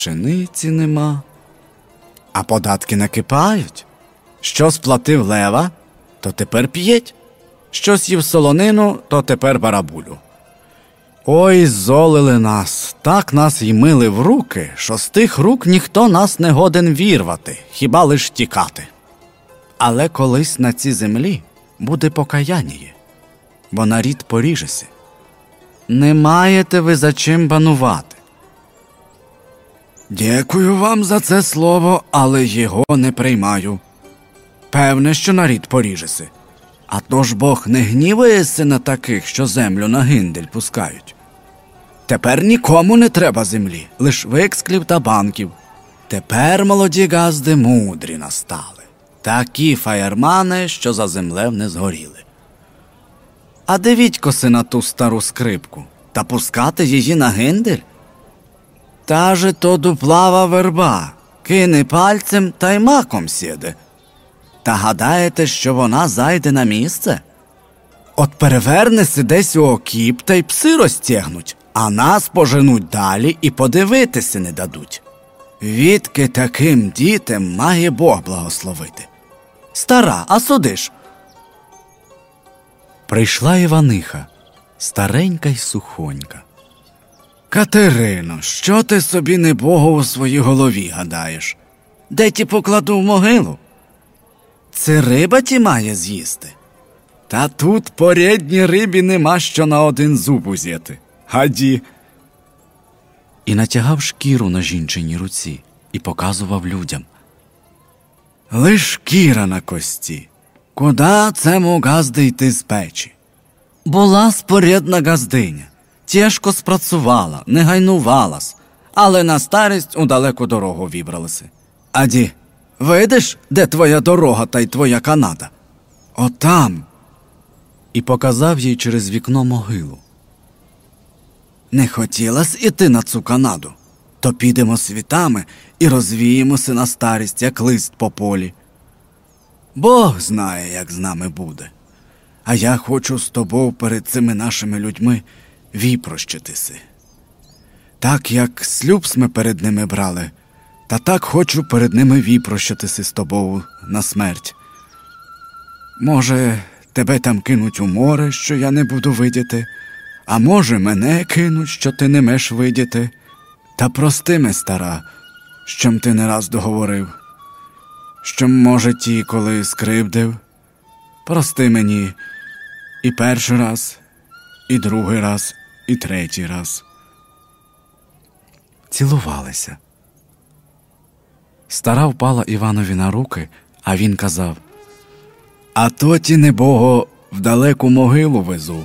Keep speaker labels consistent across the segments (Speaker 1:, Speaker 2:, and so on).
Speaker 1: пшениці нема, а податки накипають. Що сплатив лева, то тепер п'єть, що с'їв солонину, то тепер барабулю. Ой, золили нас, так нас й мили в руки, що з тих рук ніхто нас не годен вірвати, хіба лиш тікати. Але колись на цій землі буде покаяніє, бо нарід поріжеся. Не маєте ви за чим банувати. Дякую вам за це слово, але його не приймаю. Певне, що нарід поріжеся. А то ж Бог не гнівається на таких, що землю на гиндель пускають. Тепер нікому не треба землі, лиш виксклів та банків. Тепер молоді газди мудрі настали. Такі фаєрмани, що за землею не згоріли. А дивіть-коси на ту стару скрипку, та пускати її на гиндель? Та же то дуплава верба, кине пальцем та й маком сіде. Та гадаєте, що вона зайде на місце? От перевернеся десь у окіп, та й пси розтягнуть, а нас поженуть далі і подивитися не дадуть. Відки таким дітям має Бог благословити. Стара, а судиш? Прийшла Іваниха, старенька й сухонька. Катерино, що ти собі небого у своїй голові гадаєш? Де ті покладу в могилу? Це риба ті має з'їсти? Та тут по рідній рибі нема що на один зуб узяти. Гаді. І натягав шкіру на жінчиній руці і показував людям. Лиш шкіра на кості. Куда цему газди йти з печі? Була спорядна газдиня. Тяжко спрацювала, не гайнувалась, але на старість у далеку дорогу вібралася. Аді, видиш, де твоя дорога та й твоя Канада? Отам. І показав їй через вікно могилу. Не хотілась іти на цю Канаду, то підемо світами і розвіємося на старість, як лист по полі. Бог знає, як з нами буде. А я хочу з тобою перед цими нашими людьми віпрощитися. Так, як шлюб ми перед ними брали, та так хочу перед ними віпрощитися з тобою на смерть. Може, тебе там кинуть у море, що я не буду видіти, а може, мене кинуть, що ти не меш видіти. Та прости ме, стара, щом ти не раз договорив, щом, може, ті, коли скривдив. Прости мені і перший раз, і другий раз, і третій раз. Цілувалися. Стара впала Іванові на руки, а він казав: «А то ті, небого, в далеку могилу везу».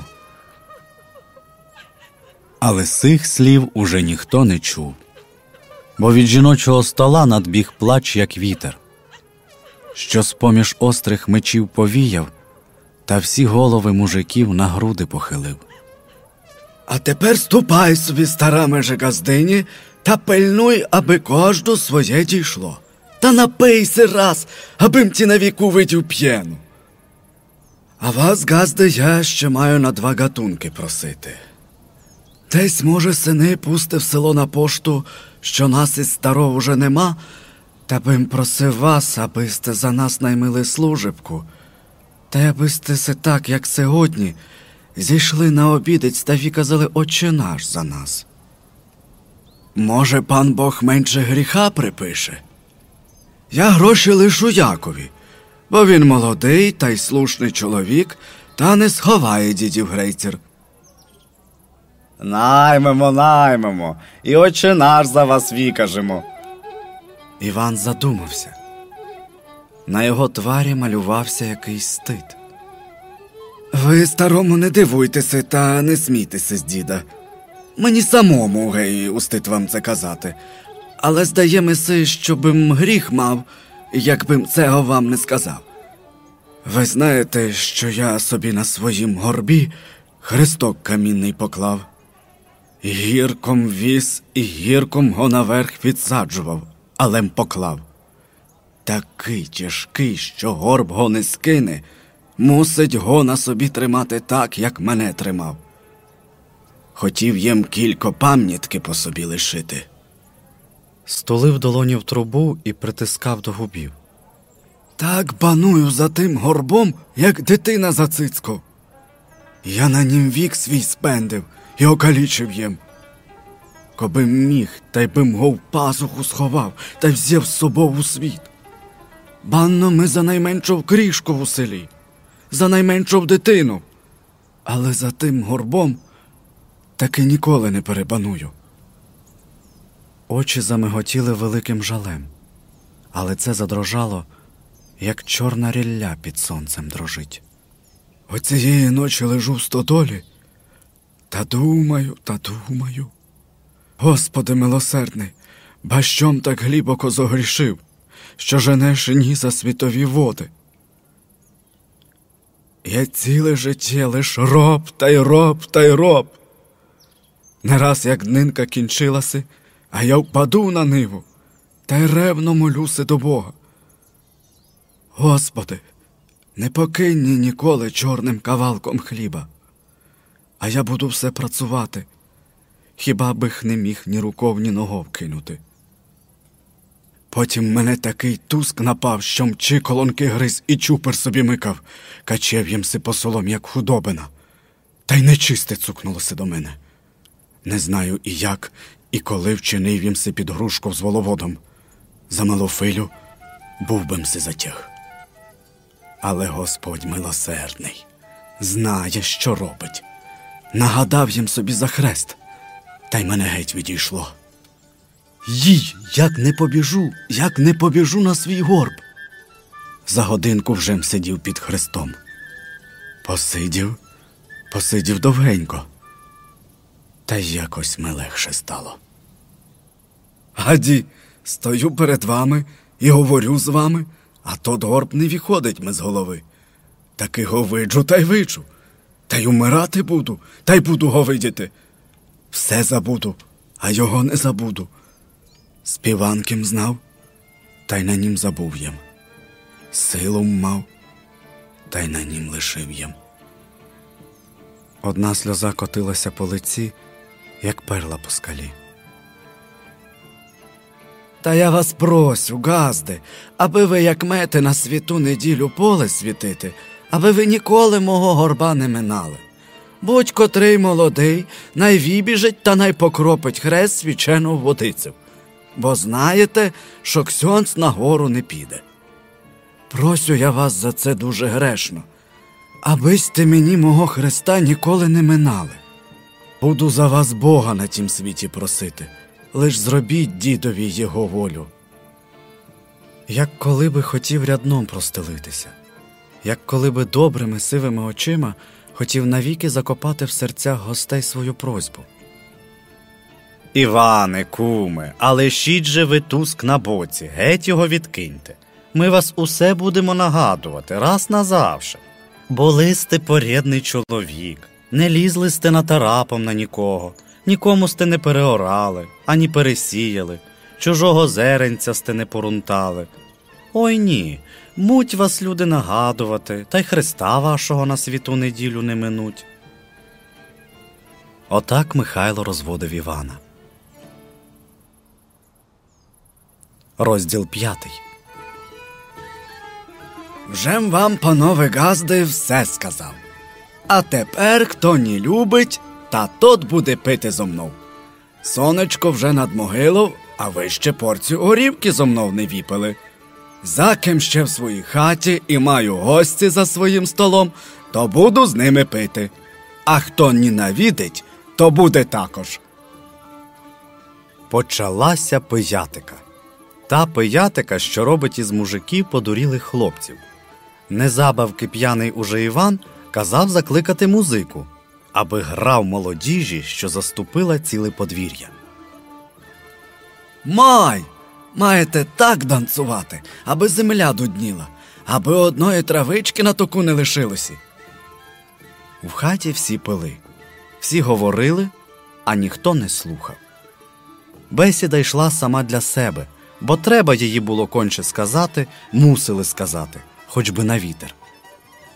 Speaker 1: Але з цих слів уже ніхто не чув, бо від жіночого стола надбіг плач, як вітер, що з-поміж острих мечів повіяв, та всі голови мужиків на груди похилив. «А тепер ступай собі, стара меже газдині, та пильнуй, аби кожду своє дійшло. Та напийся раз, абим ті на віку видів п'єну. А вас, газди, я ще маю на 2 гатунки просити. Десь, може, сини пусти в село на пошту, що нас із старого вже нема, та бим просив вас, аби сте за нас наймили служебку, та аби сте се так, як сьогодні, зійшли на обідець та віказали «Отче наш» за нас. Може, пан Бог менше гріха припише? Я гроші лишу Якові, бо він молодий та й слушний чоловік, та не сховає дідів грейцер.
Speaker 2: Наймемо, і «Отче наш» за вас вікажемо.
Speaker 1: Іван задумався. На його тварі малювався якийсь стид. Ви, старому, не дивуйтеся та не смійтеся з діда. Мені самому, гей, устид вам це казати. Але здаємося, щобим гріх мав, якбим цього вам не сказав. Ви знаєте, що я собі на своїм горбі хресток камінний поклав. Гірком віз і гірком го наверх відсаджував, алем поклав. Такий тяжкий, що горб го не скине, мусить го на собі тримати так, як мене тримав. Хотів їм кілько пам'ятки по собі лишити. стулив долоні в трубу і притискав до губів. Так паную за тим горбом, як дитина за цицько. Я на нім вік свій спендив і окалічив їм. Коби міг, та й бим го в пазуху сховав, та й взяв з собою у світ. Банно ми за найменшу крішку в селі, за найменшу дитину. Але за тим горбом таки ніколи не перебаную. Очі замиготіли великим жалем, але це задрожало, як чорна рілля під сонцем дрожить. Оцієї ночі лежу в стодолі, та думаю. Господи милосердний, бащом так глибоко зогрішив, що женеш ні за світові води. Я ціле життя лиш роб та й роб. Не раз як днинка кінчилася, а я впаду на ниву, та й ревно молюся до Бога. Господи, не покинь ні ніколи чорним кавалком хліба, а я буду все працювати, хіба бих не міг ні руков, ні ногов кинути. Потім мене такий туск напав, що мчи колонки гриз і чупер собі микав, качев їмси по солом, як худобина. Та й нечисте цукнулося до мене. Не знаю і як, і коли вчинив їмси під грушков з воловодом. За малофилю був бимси затяг. Але Господь милосердний, знає, що робить. Нагадав їм собі за хрест, та й мене геть відійшло. Їй, як не побіжу на свій горб. За годинку вже сидів під хрестом. Посидів довгенько, та й якось ми легше стало. Гаді, стою перед вами і говорю з вами, а тот горб не виходить ми з голови. Таки го виджу, та й умирати буду, та й буду го видіти. Все забуду, а його не забуду. Співанким знав, та й на нім забув єм. Силу мав, та й на нім лишив єм. Одна сльоза котилася по лиці, як перла по скалі. Та я вас просю, газди, аби ви, як мети, на святу неділю поле світити, аби ви ніколи мого горба не минали. Будь котрий молодий, най вибіжить та най покропить хрест свячену водицю, бо знаєте, що ксьонц на гору не піде. Просю я вас за це дуже грешно, аби сте мені мого хреста ніколи не минали. Буду за вас Бога на тім світі просити, лиш зробіть дідові його волю. Як коли би хотів рядном простелитися, як коли би добрими сивими очима хотів навіки закопати в серцях гостей свою просьбу.
Speaker 2: Іване, куме, а лишіть же ви туск на боці, геть його відкиньте. Ми вас усе будемо нагадувати, раз назавше. Були сте порядний чоловік, не лізли сте на тарапом на нікого, нікому сте не переорали, ані пересіяли, чужого зеренця сте не порунтали. Ой ні, муть вас люди нагадувати, та й Христа вашого на святу неділю не минуть.
Speaker 1: Отак Михайло розводив Івана. Розділ 5. Вжем вам, панове газди, все сказав. А тепер, хто не любить, та тот буде пити зо мною. Сонечко вже над могилою, а ви ще порцію горівки зо мною не віпили. За ким ще в своїй хаті і маю гості за своїм столом, то буду з ними пити. А хто ненавидить, то буде також. Почалася пиятика. Та пиятика, що робить із мужиків подурілих хлопців. Незабавки п'яний уже Іван казав закликати музику, аби грав молодіжі, що заступила ціле подвір'я. Маєте так танцювати, аби земля дудніла, аби одної травички на току не лишилося. В хаті всі пили, всі говорили, а ніхто не слухав. Бесіда йшла сама для себе, бо треба її було конче сказати, мусили сказати, хоч би на вітер.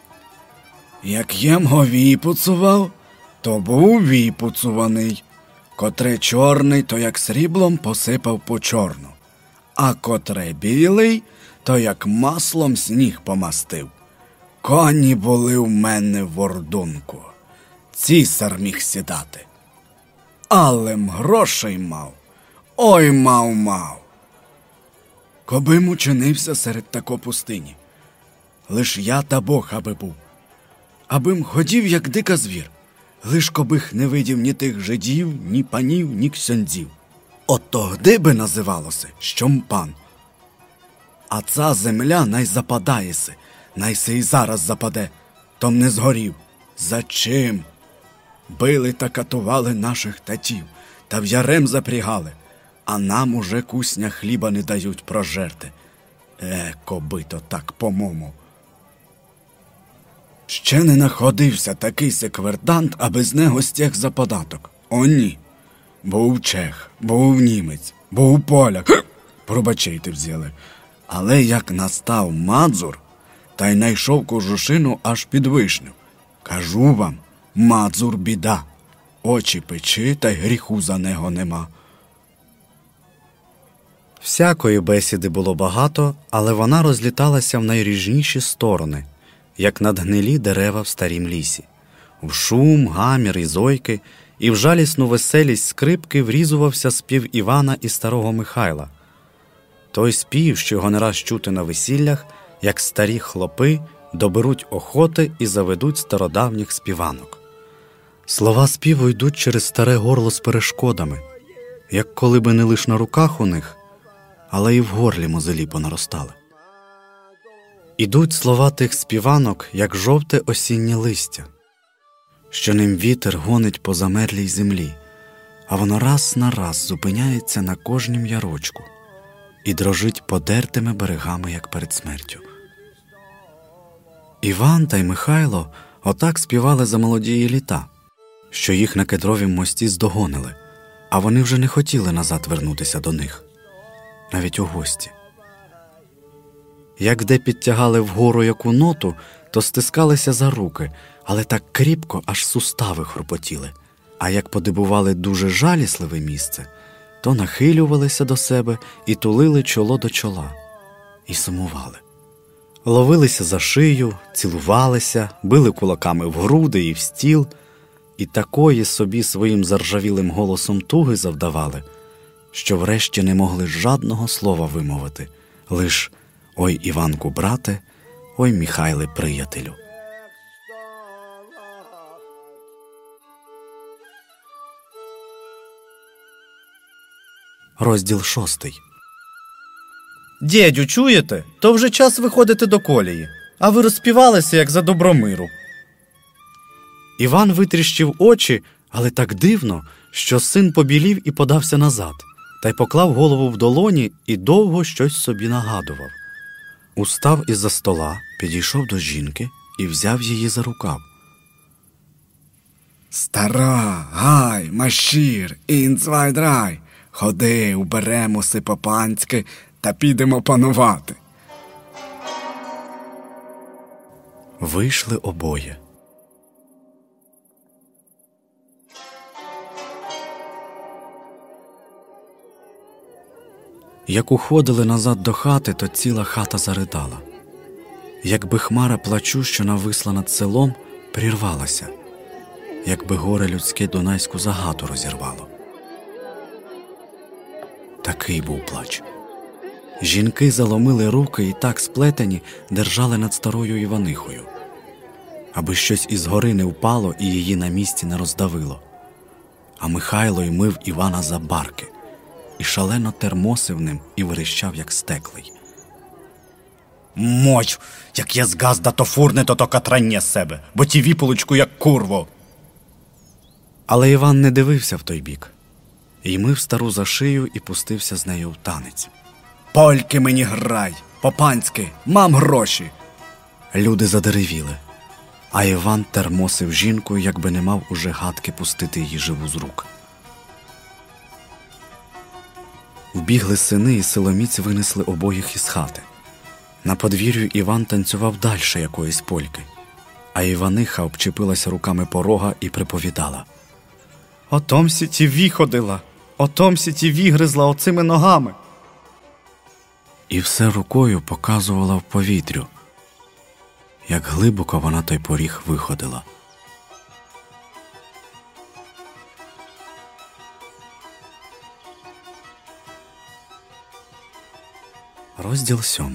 Speaker 1: Як єм го віпуцував, то був віпуцуваний. Котре чорний, то як сріблом посипав по чорну, а котре білий, то як маслом сніг помастив. Коні були в мене в ордунку, цісар міг сідати. Але-м грошей мав, ой мав. Коби-м учинився серед тако пустині, лиш я та Бог аби був, абим ходів, як дика звір, лиш кобих не видів ні тих жидів, ні панів, ні ксьондзів. От тогди би називалося, щом пан. А ця земля най западаєси, най се й зараз западе, том не згорів. За чим? Били та катували наших татів, та в ярем запрягали, а нам уже кусня хліба не дають прожерти. Коби то так, по-мому. Ще не находився такий секвертант, аби з него стяг за податок. О, ні. Був чех, був німець, був поляк. Пробачайте взяли. Але як настав Мазур, та й найшов кожушину аж під вишню. Кажу вам, Мазур біда. Очі печи, та й гріху за него нема.
Speaker 2: Всякої бесіди було багато, але вона розліталася в найріжніші сторони, як надгнилі дерева в старім лісі. В шум, гамір і зойки, і в жалісну веселість скрипки врізувався спів Івана і старого Михайла. Той спів, що його не раз чути на весіллях, як старі хлопи доберуть охоти і заведуть стародавніх співанок. Слова співу йдуть через старе горло з перешкодами, як коли би не лиш на руках у них, але і в горлі мозолі понаростали. Ідуть слова тих співанок, як жовте осіннє листя, що ним вітер гонить по замерлій землі, а воно раз на раз зупиняється на кожнім ярочку і дрожить подертими берегами, як перед смертю. Іван та й Михайло отак співали за молодії літа, що їх на кедровім мості здогонили, а вони вже не хотіли назад вернутися до них, навіть у гості. Як де підтягали вгору яку ноту, то стискалися за руки, але так кріпко, аж сустави хропотіли. А як подибували дуже жалісливе місце, то нахилювалися до себе і тулили чоло до чола. І сумували. Ловилися за шию, цілувалися, били кулаками в груди і в стіл, і такої собі своїм заржавілим голосом туги завдавали, що врешті не могли жадного слова вимовити, лиш «Ой, Іванку, брате, ой, Михайле, приятелю». Розділ 6.
Speaker 3: Дєдю, чуєте? То вже час виходити до колії, а ви розспівалися, як за Добромиру.
Speaker 2: Іван витріщив очі, але так дивно, що син побілів і подався назад, та й поклав голову в долоні і довго щось собі нагадував. Устав із-за стола, підійшов до жінки і взяв її за рукав.
Speaker 1: Стара, гай, машір, інцвайдрай, ходи, уберемося по-панськи та підемо панувати.
Speaker 2: Вийшли обоє. Як уходили назад до хати, то ціла хата заридала. Якби хмара плачу, що нависла над селом, прірвалася, якби горе людське дунайську загату розірвало. Такий був плач. Жінки заломили руки і так сплетені держали над старою Іванихою, аби щось із гори не впало і її на місці не роздавило. А Михайло й мив Івана за барки, і шалено термосив ним і верещав, як стеклий.
Speaker 3: Мочь, як я згазда, то фурне, то катрання з себе, бо ті віполочку, як курво.
Speaker 2: Але Іван не дивився в той бік. І мив стару за шию і пустився з нею в танець.
Speaker 1: Польки мені грай, по-панськи, мам гроші.
Speaker 2: Люди задеревіли, а Іван термосив жінку, якби не мав уже гадки пустити її живу з рук. Вбігли сини, і силоміць винесли обоїх із хати. На подвір'ю Іван танцював дальше якоїсь польки, а Іваниха обчепилася руками порога і приповідала:
Speaker 3: Отом сітіві ходила, отом сітіві гризла оцими ногами.
Speaker 1: І все рукою показувала в повітрю, як глибоко вона той поріг виходила. Розділ 7.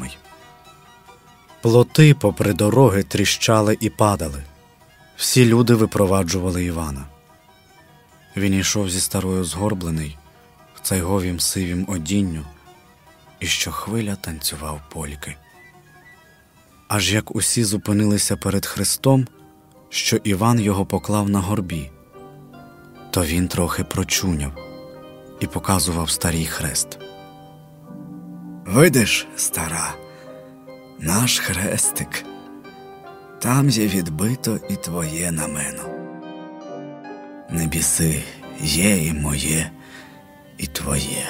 Speaker 2: Плоти попри дороги тріщали і падали. Всі люди випроваджували Івана.
Speaker 1: Він йшов зі старою згорблений, в цайговім сивім одінню, і щохвиля танцював польки. Аж як усі зупинилися перед Христом, що Іван його поклав на горбі, то він трохи прочуняв і показував старій хрест. «Видиш, стара, наш хрестик, там є відбито і твоє намено. Не біси, є і моє, і твоє».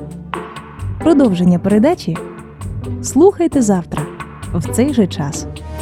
Speaker 4: Продовження передачі слухайте завтра в цей же час.